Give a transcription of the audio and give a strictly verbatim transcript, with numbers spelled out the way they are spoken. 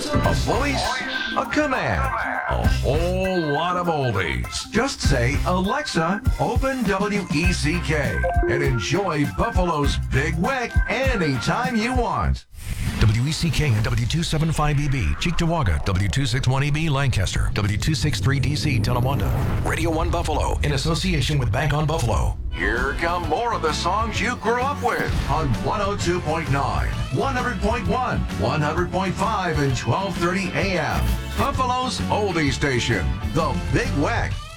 a voice, a command, a whole lot of oldies. Just say, Alexa, open W E C K and enjoy Buffalo's Big Weck anytime you want. W E C K and W two seventy-five E B, Cheektowaga, W two sixty-one E B, Lancaster, W two sixty-three D C, Tonawanda. Radio one Buffalo, in association with Bank on Buffalo. Here come more of the songs you grew up with on one oh two point nine, one hundred point one, one hundred point five, and twelve thirty A M. Buffalo's oldie station, The Big Weck.